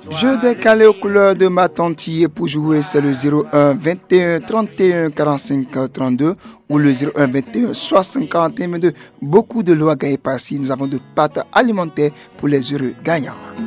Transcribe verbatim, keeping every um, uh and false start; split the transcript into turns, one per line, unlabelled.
Jeu décalé aux couleurs de ma tante et pour jouer c'est le zéro un vingt et un trente et un quarante-cinq trente-deux ou le zéro un vingt et un soixante quarante et un vingt-deux. Beaucoup de lois gagnées par-ci, nous avons de pâtes alimentaires pour les heureux gagnants.